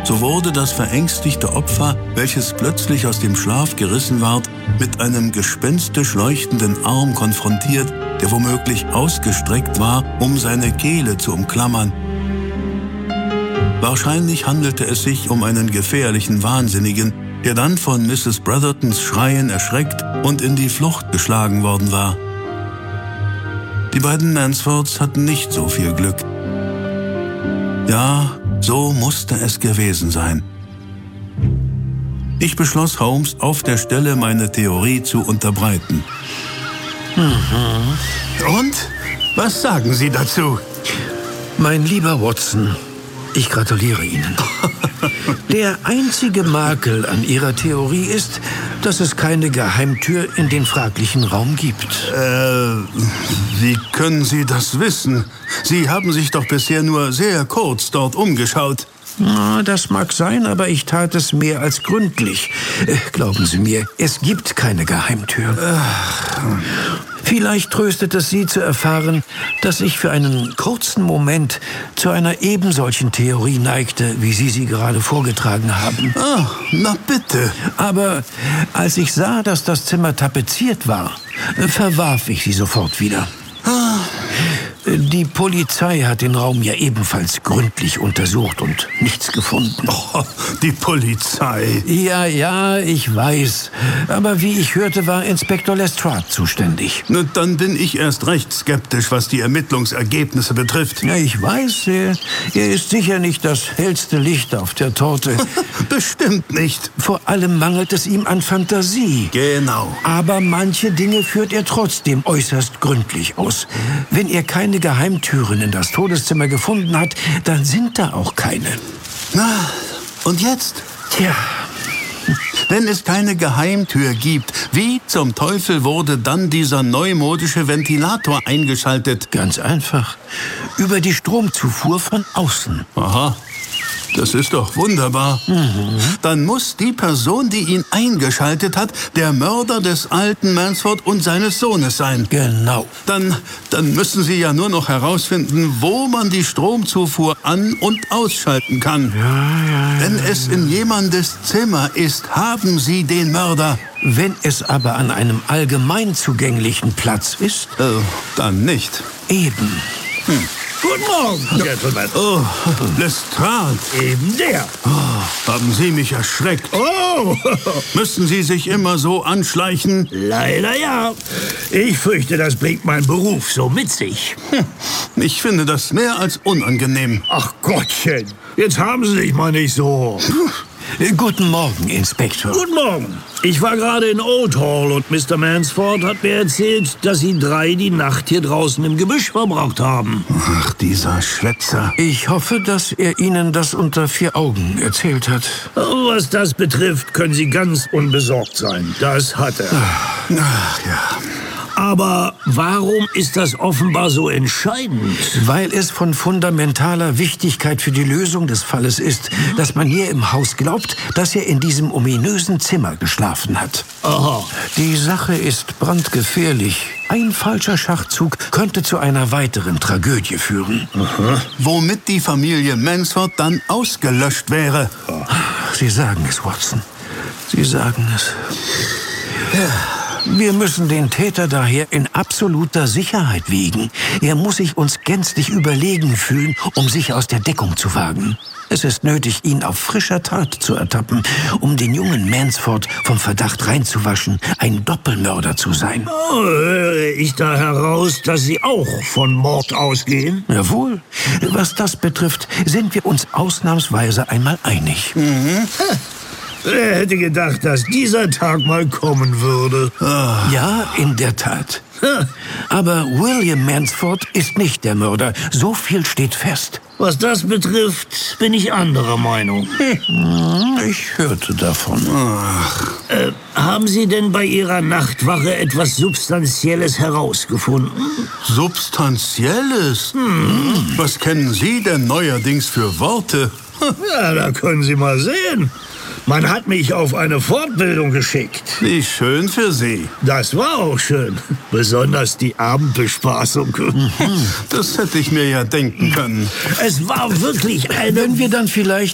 So wurde das verängstigte Opfer, welches plötzlich aus dem Schlaf gerissen ward, mit einem gespenstisch leuchtenden Arm konfrontiert, der womöglich ausgestreckt war, um seine Kehle zu umklammern. Wahrscheinlich handelte es sich um einen gefährlichen Wahnsinnigen, der dann von Mrs. Brothertons Schreien erschreckt und in die Flucht geschlagen worden war. Die beiden Mansfords hatten nicht so viel Glück. Ja, so musste es gewesen sein. Ich beschloss, Holmes auf der Stelle meine Theorie zu unterbreiten. Und? Was sagen Sie dazu? Mein lieber Watson, ich gratuliere Ihnen. Der einzige Makel an Ihrer Theorie ist, dass es keine Geheimtür in den fraglichen Raum gibt. Wie können Sie das wissen? Sie haben sich doch bisher nur sehr kurz dort umgeschaut. Na, das mag sein, aber ich tat es mehr als gründlich. Glauben Sie mir, es gibt keine Geheimtür. Vielleicht tröstet es Sie zu erfahren, dass ich für einen kurzen Moment zu einer ebensolchen Theorie neigte, wie Sie sie gerade vorgetragen haben. Na bitte. Aber als ich sah, dass das Zimmer tapeziert war, verwarf ich sie sofort wieder. Die Polizei hat den Raum ja ebenfalls gründlich untersucht und nichts gefunden. Oh, die Polizei. Ja, ich weiß. Aber wie ich hörte, war Inspektor Lestrade zuständig. Na, dann bin ich erst recht skeptisch, was die Ermittlungsergebnisse betrifft. Ja, ich weiß, er ist sicher nicht das hellste Licht auf der Torte. Bestimmt nicht. Vor allem mangelt es ihm an Fantasie. Genau. Aber manche Dinge führt er trotzdem äußerst gründlich aus. Wenn er keine Geheimtüren in das Todeszimmer gefunden hat, dann sind da auch keine. Na, und jetzt? Tja, wenn es keine Geheimtür gibt, wie zum Teufel wurde dann dieser neumodische Ventilator eingeschaltet? Ganz einfach. Über die Stromzufuhr von außen. Aha. Das ist doch wunderbar. Dann muss die Person, die ihn eingeschaltet hat, der Mörder des alten Mansford und seines Sohnes sein. Genau. Dann müssen Sie ja nur noch herausfinden, wo man die Stromzufuhr an- und ausschalten kann. Wenn es in jemandes Zimmer ist, haben Sie den Mörder. Wenn es aber an einem allgemein zugänglichen Platz ist? Dann nicht. Eben. Guten Morgen, Gentlemen. Oh, Lestrade. Eben der. Haben Sie mich erschreckt? Oh, Müssen Sie sich immer so anschleichen? leider ja. Ich fürchte, das bringt mein Beruf so mit sich. Ich finde das mehr als unangenehm. Ach Gottchen, jetzt haben Sie sich mal nicht so. Guten Morgen, Inspektor. Guten Morgen. Ich war gerade in Old Hall und Mr. Mansford hat mir erzählt, dass Sie 3 die Nacht hier draußen im Gebüsch verbracht haben. Ach, dieser Schwätzer. Ich hoffe, dass er Ihnen das unter 4 Augen erzählt hat. Was das betrifft, können Sie ganz unbesorgt sein. Das hat er. Ach ja. Aber warum ist das offenbar so entscheidend? Weil es von fundamentaler Wichtigkeit für die Lösung des Falles ist, dass man hier im Haus glaubt, dass er in diesem ominösen Zimmer geschlafen hat. Aha. Die Sache ist brandgefährlich. Ein falscher Schachzug könnte zu einer weiteren Tragödie führen. Womit die Familie Mansford dann ausgelöscht wäre. Sie sagen es, Watson. Sie sagen es. Wir müssen den Täter daher in absoluter Sicherheit wiegen. Er muss sich uns gänzlich überlegen fühlen, um sich aus der Deckung zu wagen. Es ist nötig, ihn auf frischer Tat zu ertappen, um den jungen Mansford vom Verdacht reinzuwaschen, ein Doppelmörder zu sein. Oh, höre ich da heraus, dass Sie auch von Mord ausgehen? Jawohl. Was das betrifft, sind wir uns ausnahmsweise einmal einig. Wer hätte gedacht, dass dieser Tag mal kommen würde? Ja, in der Tat. Aber William Mansford ist nicht der Mörder. So viel steht fest. Was das betrifft, bin ich anderer Meinung. Ich hörte davon. Haben Sie denn bei Ihrer Nachtwache etwas Substanzielles herausgefunden? Substanzielles? Was kennen Sie denn neuerdings für Worte? Ja, da können Sie mal sehen. Man hat mich auf eine Fortbildung geschickt. Wie schön für Sie. Das war auch schön. Besonders die Abendbespaßung. Das hätte ich mir ja denken können. Es war wirklich eine... Wenn wir dann vielleicht